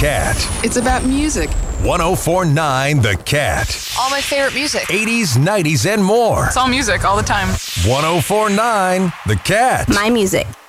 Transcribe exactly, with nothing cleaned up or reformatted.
Cat. It's about music. one oh four point nine The Cat. All my favorite music. eighties, nineties, and more. It's all music all the time. one oh four point nine The Cat. My music.